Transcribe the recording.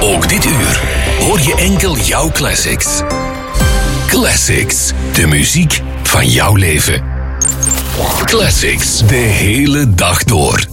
Ook dit uur hoor je enkel jouw classics. Classics, de muziek van jouw leven. Classics, de hele dag door.